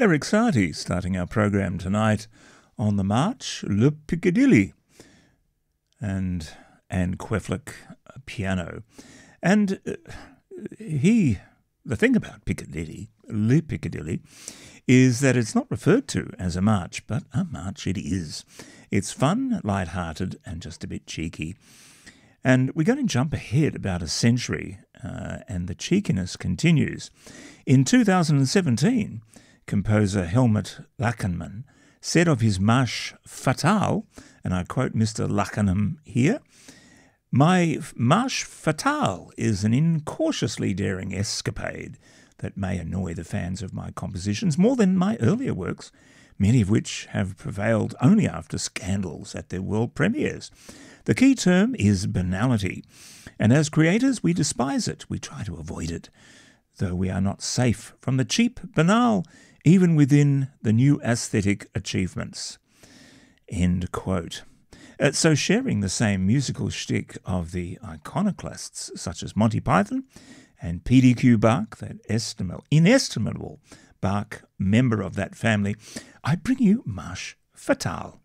Eric Sarti starting our program tonight on the march, Le Piccadilly, and Anne Queflick piano. And the thing about Piccadilly, Le Piccadilly, is that it's not referred to as a march, but a march it is. It's fun, light-hearted, and just a bit cheeky. And we're going to jump ahead about a century, and the cheekiness continues. In 2017, composer Helmut Lachenmann said of his Marche Fatale, and I quote Mr. Lachenmann here, "My Marche Fatale is an incautiously daring escapade that may annoy the fans of my compositions more than my earlier works, many of which have prevailed only after scandals at their world premieres. The key term is banality, and as creators we despise it, we try to avoid it, though we are not safe from the cheap, banal, even within the new aesthetic achievements." End quote. So sharing the same musical shtick of the iconoclasts such as Monty Python and PDQ Bach, that inestimable Bach member of that family, I bring you Marche Fatale.